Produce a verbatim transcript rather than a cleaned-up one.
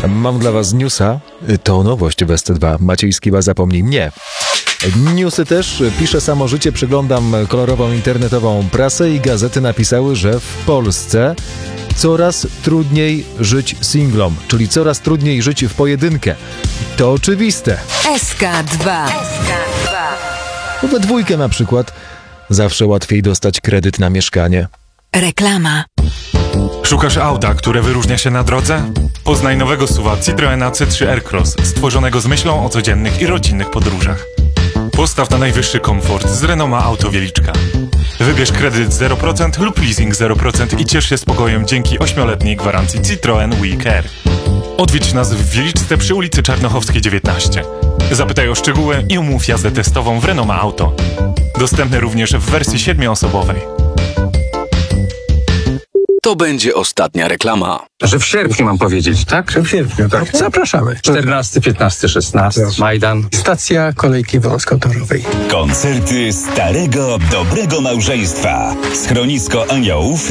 Mam dla was newsa. To nowość w S C dwa. Maciej Skiba, zapomnij mnie. Newsy też. Pisze samo życie, przeglądam kolorową internetową prasę i gazety napisały, że w Polsce coraz trudniej żyć singlom, czyli coraz trudniej żyć w pojedynkę. To oczywiste. S K dwa. We dwójkę na przykład zawsze łatwiej dostać kredyt na mieszkanie. Reklama. Szukasz auta, które wyróżnia się na drodze? Poznaj nowego SUV-a Citroena C trzy Aircross, stworzonego z myślą o codziennych i rodzinnych podróżach. Postaw na najwyższy komfort z Renoma Auto Wieliczka. Wybierz kredyt zero procent lub leasing zero procent i ciesz się spokojem dzięki ośmioletniej gwarancji Citroen We Care. Odwiedź nas w Wieliczce przy ulicy Czarnochowskiej dziewiętnaście. Zapytaj o szczegóły i umów jazdę testową w Renoma Auto. Dostępny również w wersji siedmioosobowej. To będzie ostatnia reklama. Że w sierpniu mam powiedzieć, tak? W sierpniu, tak. Zapraszamy. czternasty, piętnasty, szesnasty. Majdan. Stacja kolejki wąskotorowej. Koncerty Starego Dobrego Małżeństwa. Schronisko Aniołów